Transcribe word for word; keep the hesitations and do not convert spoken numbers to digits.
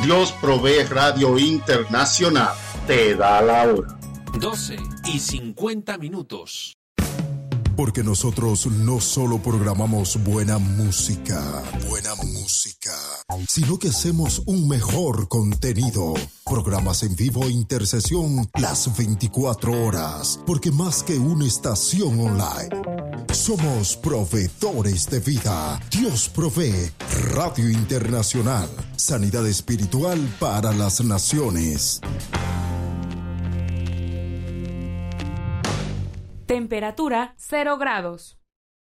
Dios Provee Radio Internacional te da la hora. doce y cincuenta minutos. Porque nosotros no solo programamos buena música, buena música, sino que hacemos un mejor contenido. Programas en vivo e intercesión las veinticuatro horas, porque más que una estación online, somos proveedores de vida. Dios Provee Radio Internacional, sanidad espiritual para las naciones. Temperatura cero grados.